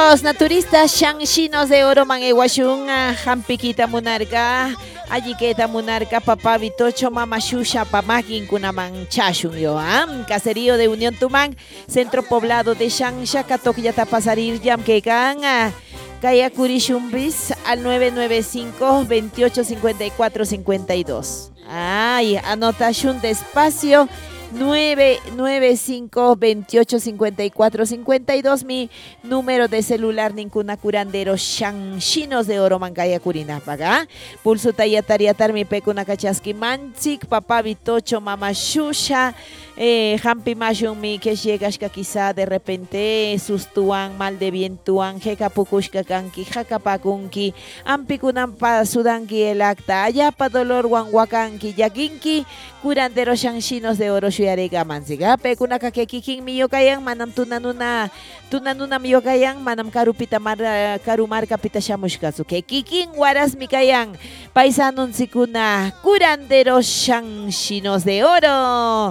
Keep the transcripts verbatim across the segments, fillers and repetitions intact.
parapsicólogos naturistas Shangshinos de Oro Manguewashun Jampiquita Munarca Alliqueta Munarca Papá Vitocho Mama Shusha Pamakin Kunaman Chashun yo am Caserío de Unión Tumán Centro Poblado de Shangsha Katokyata Pasarir Yam Kekan Kaya Kurishumbis al nueve nueve cinco, veintiocho cincuenta y cuatro cincuenta y dos. Ay, anotación despacio. nueve nueve cinco, veintiocho cincuenta y cuatro cincuenta y dos mi número de celular Ninkuna Curandero Shangshinos de Oro Mancaya Curina Paga Pulso Tayatariatar mi pecuna cachaski manchik Papá Vitocho Mama Shusha eh, Hampi Mashun mi que llegas que quizá de repente sustuan mal de vientuan Jekapukushka kanki Jakapakunki Ampikunampa Sudanki el acta Ayapa dolor Wanwakanki Yaginki Curandero Shangshinos de Oro Shuyarega Mansiga Pekuna Kakekikin Miyokayan Manam Tunanuna Tunanuna Miyokayan Manam Karupita Mar Karumar Kapita Shamushkazu Kekikin Waras Mikayan Paisanun Sikuna Curandero Shangshinos de Oro.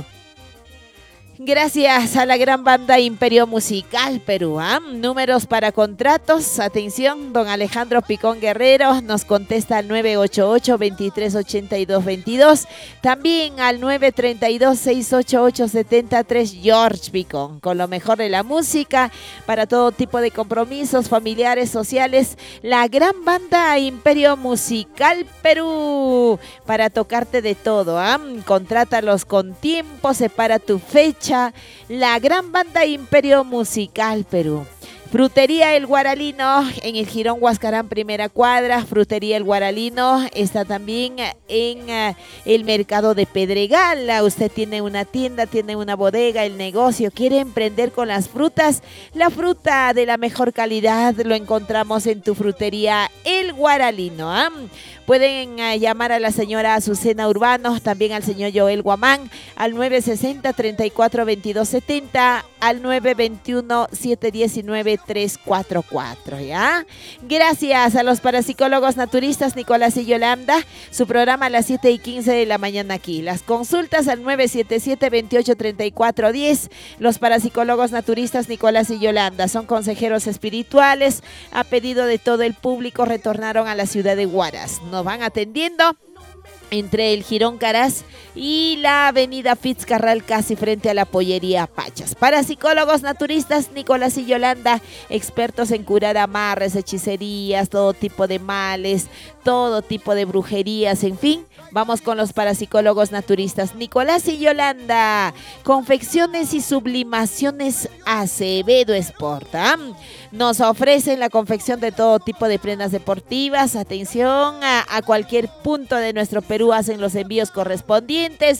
Gracias a la gran banda Imperio Musical Perú. ¿eh? Números para contratos. Atención, don Alejandro Picón Guerrero nos contesta al nueve ocho ocho, veintitrés ochenta y dos veintidós. También al nueve treinta y dos, seiscientos ochenta y ocho setenta y tres George Picón. Con lo mejor de la música para todo tipo de compromisos familiares, sociales. La gran banda Imperio Musical Perú. Para tocarte de todo. ¿eh? Contrátalos con tiempo, separa tu fecha. La gran banda Imperio Musical Perú. Frutería El Guaralino en el Jirón Huascarán primera cuadra. Frutería El Guaralino está también en uh, el mercado de Pedregal. Usted tiene una tienda, tiene una bodega, el negocio, quiere emprender con las frutas. La fruta de la mejor calidad lo encontramos en tu frutería El Guaralino. ¿eh? Pueden uh, llamar a la señora Azucena Urbano, también al señor Joel Guamán, al nueve sesenta, treinta y cuatro, veintidós setenta, al nueve veintiuno, setecientos diecinueve, trescientos cuarenta y cuatro, ¿ya? Gracias a los parapsicólogos naturistas Nicolás y Yolanda, su programa a las siete y quince de la mañana aquí. Las consultas al nueve siete siete, veintiocho treinta y cuatro diez. Los parapsicólogos naturistas Nicolás y Yolanda son consejeros espirituales. A pedido de todo el público retornaron a la ciudad de Huaraz. Nos van atendiendo entre el Jirón Caraz y la avenida Fitzcarral, casi frente a la pollería Pachas. Parapsicólogos naturistas Nicolás y Yolanda, expertos en curar amarres, hechicerías, todo tipo de males, todo tipo de brujerías, en fin. Vamos con los parapsicólogos naturistas Nicolás y Yolanda. Confecciones y sublimaciones Acevedo Sport. ¿eh? Nos ofrecen la confección de todo tipo de prendas deportivas. Atención, a, a cualquier punto de nuestro Perú hacen los envíos correspondientes.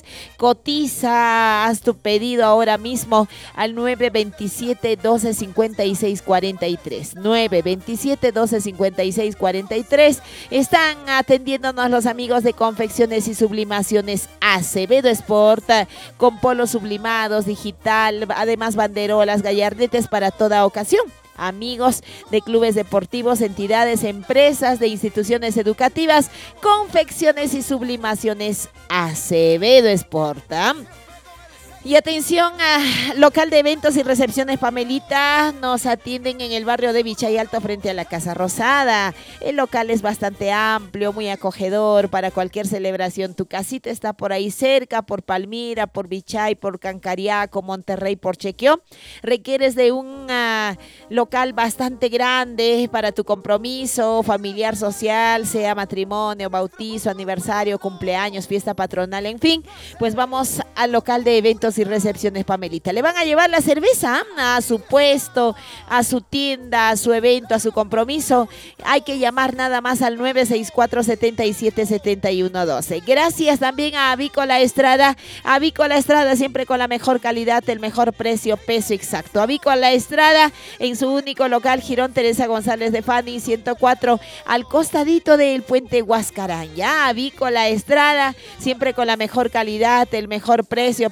Cotiza, haz tu pedido ahora mismo al nueve veintisiete, doce cincuenta y seis cuarenta y tres. nueve veintisiete, doce cincuenta y seis cuarenta y tres. Están atendiéndonos los amigos de Confecciones y Sublimaciones Acevedo Sport, con polos sublimados, digital, además banderolas, gallardetes para toda ocasión. Amigos de clubes deportivos, entidades, empresas, de instituciones educativas, Confecciones y Sublimaciones Acevedo Sport. ¿eh? Y atención, a local de eventos y recepciones Pamelita, nos atienden en el barrio de Vichay Alto frente a la Casa Rosada. El local es bastante amplio, muy acogedor para cualquier celebración. Tu casita está por ahí cerca, por Palmira, por Vichay, por Cancariaco, Monterrey, por Chequio. Requieres de un uh, local bastante grande para tu compromiso familiar, social, sea matrimonio, bautizo, aniversario, cumpleaños, fiesta patronal, en fin. Pues vamos al local de eventos y recepciones Pamelita. Le van a llevar la cerveza a su puesto, a su tienda, a su evento, a su compromiso. Hay que llamar nada más al nueve seis cuatro, setenta y siete, setenta y uno doce. Gracias también a Avícola Estrada. Avícola Estrada siempre con la mejor calidad, el mejor precio, peso exacto. Avícola Estrada en su único local, Jirón Teresa González de Fani, ciento cuatro, al costadito del puente Huascarán. Ya, Avícola Estrada siempre con la mejor calidad, el mejor precio, peso exacto.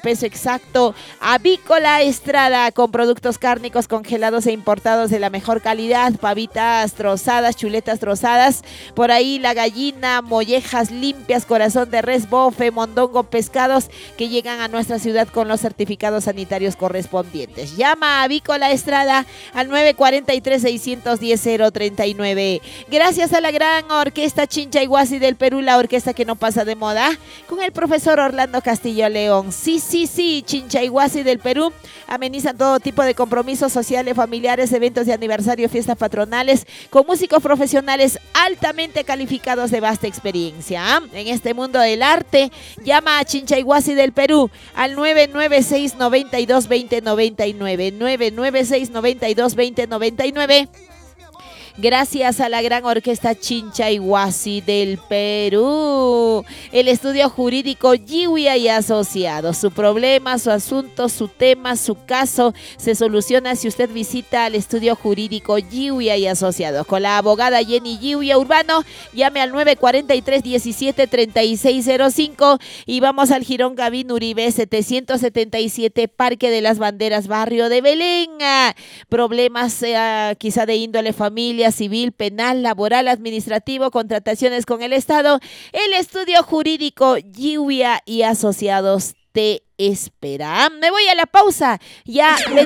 exacto. Avícola Estrada, con productos cárnicos congelados e importados de la mejor calidad, pavitas trozadas, chuletas trozadas, por ahí la gallina, mollejas limpias, corazón de res, bofe, mondongo, pescados que llegan a nuestra ciudad con los certificados sanitarios correspondientes. Llama a Avícola Estrada al nueve cuatro tres, seis uno cero, cero tres nueve. Gracias a la gran orquesta Chinchayhuasi del Perú, la orquesta que no pasa de moda, con el profesor Orlando Castillo León. Sí, sí, sí, Chinchayhuasi del Perú amenizan todo tipo de compromisos sociales, familiares, eventos de aniversario, fiestas patronales, con músicos profesionales altamente calificados de vasta experiencia. En este mundo del arte, llama a Chinchayhuasi del Perú al nueve nueve seis, nueve dos, dos cero, nueve nueve, nueve nueve seis, nueve dos, dos cero, nueve nueve. Gracias a la gran orquesta Chinchayhuasi del Perú. El estudio jurídico Yiwia y Asociados. Su problema, su asunto, su tema, su caso se soluciona si usted visita al estudio jurídico Yiwia y Asociados. Con la abogada Jenny Yiwia Urbano, llame al nueve cuatro tres, diecisiete, treinta y seis cero cinco y vamos al Jirón Gavín Uribe setecientos setenta y siete, Parque de las Banderas, barrio de Belén. Problemas eh, quizá de índole familia, civil, penal, laboral, administrativo, contrataciones con el Estado. El estudio jurídico Yiwia y Asociados te espera. Me voy a la pausa. Ya le